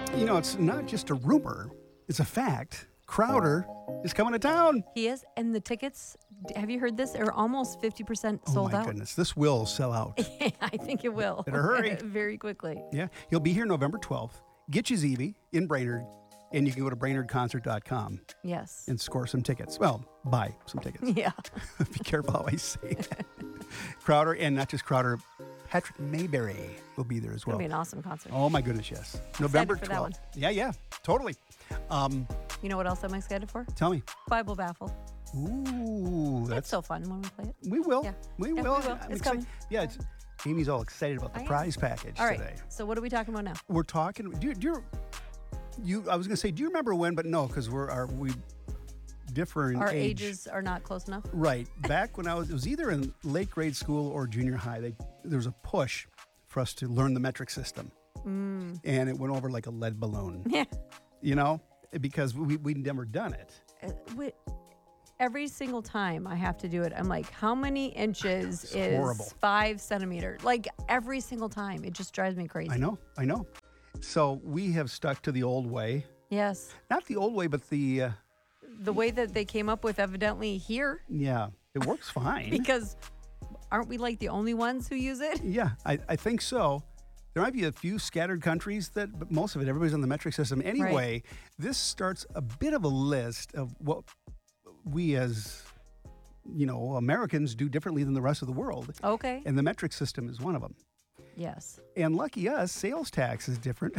You know, it's not just a rumor, it's a fact. Crowder is coming to town. He is. And the tickets, have you heard this? Are almost 50% Oh, sold my out. goodness. This will sell out. I think it will. Better hurry. Very quickly. Yeah. He'll be here November 12th. Get you Zeeby in Brainerd, and you can go to BrainerdConcert.com Yes. and score some tickets. Well, buy some tickets. Yeah. Be careful how I say that. Crowder, and not just Crowder, Patrick Mayberry will be there as well. It'll be an awesome concert. Oh, my goodness, yes. November for 12th. that one. Yeah, totally. You know what else I'm excited for? Tell me. Bible Baffle. Ooh, It's that's so fun when we play it. We will. Yeah. We Yeah, will. we will. I'm It's excited. coming. Yeah, Amy's all excited about the I am. prize package All right. today. So what are we talking about now? We're talking. Do you? I was going to say, do you remember when? But no, because we differ in Our age. ages are not close enough. Right. Back when it was either in late grade school or junior high. There was a push for us to learn the metric system, and it went over like a lead balloon. Yeah. You know, because we'd never done it. Every single time I have to do it, I'm like, how many inches It's is horrible. 5 centimeters? Like every single time. It just drives me crazy. I know. So we have stuck to the old way. Yes. Not the old way, but the way that they came up with evidently here, yeah, it works fine. because aren't we like the only ones who use it? Yeah, I think so. There might be a few scattered countries but most of it, everybody's on the metric system. Anyway, This starts a bit of a list of what we as, Americans do differently than the rest of the world. Okay. And the metric system is one of them. Yes. And lucky us, sales tax is different.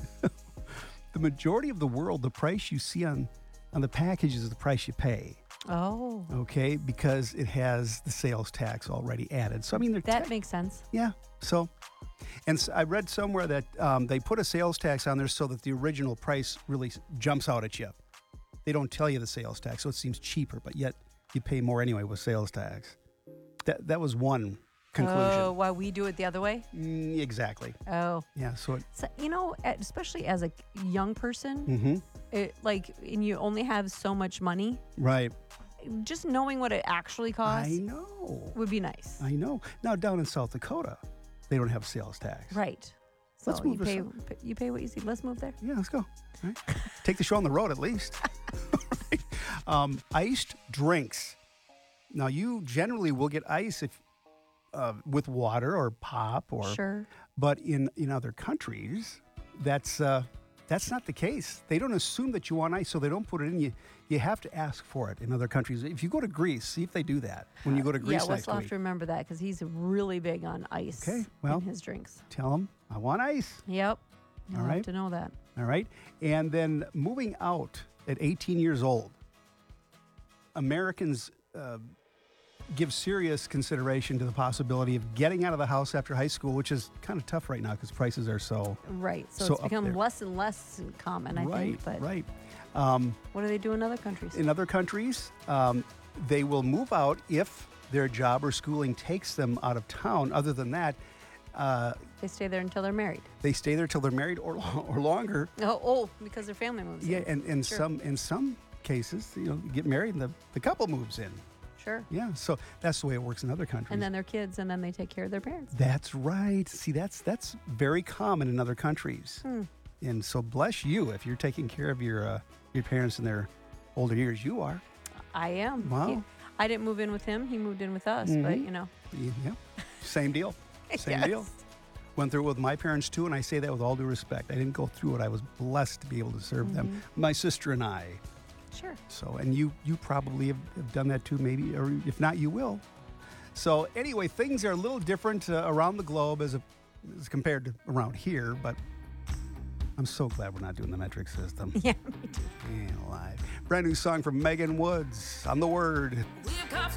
The majority of the world, the price you see on the package is the price you pay. Oh. Okay, because it has the sales tax already added. So, I mean, That makes sense. yeah. So, I read somewhere that they put a sales tax on there so that the original price really jumps out at you. They don't tell you the sales tax, so it seems cheaper, but yet you pay more anyway with sales tax. That was one conclusion. Oh, why we do it the other way? Exactly. Oh. Yeah. So, especially as a young person, and you only have so much money, right. just knowing what it actually costs I know. would be nice. I know. Now down in South Dakota, they don't have sales tax. Right. So Let's move you pay what you see. Let's move there. Yeah, let's go. All right. Take the show on the road at least. Iced drinks. Now, you generally will get ice with water or pop, Sure. But in other countries, that's not the case. They don't assume that you want ice, so they don't put it in. You have to ask for it in other countries. If you go to Greece, see if they do that when you go to Greece Yeah, next we'll have week. to remember that because he's really big on ice Okay, well. in his drinks. Tell them, I want ice. Yep. You'll All have right. to know that. All right. And then moving out at 18 years old, Americans give serious consideration to the possibility of getting out of the house after high school, which is kind of tough right now because prices are so. Right. So So it's up become there. less and less common, I right, think. But right. what do they do in other countries? In other countries, they will move out if their job or schooling takes them out of town. Other than that, They stay there until they're married. they stay there till they're married or longer. Oh, because their family moves Yeah, in. and Sure. in some cases, you get married and the couple moves in. Sure. Yeah, so that's the way it works in other countries. And then their kids, and then they take care of their parents. That's right. See, that's very common in other countries. And so bless you if you're taking care of your parents in their older years. You are. I am. Wow. I didn't move in with him. He moved in with us. But, Yeah. Same deal. Same Yes. deal. Went through it with my parents too, and I say that with all due respect. I didn't go through it. I was blessed to be able to serve them. My sister and I. Sure. So, and you probably have done that too, maybe, or if not, you will. So, anyway, things are a little different around the globe as compared to around here, but I'm so glad we're not doing the metric system. Yeah, me too. Man alive. Brand new song from Megan Woods on The Word.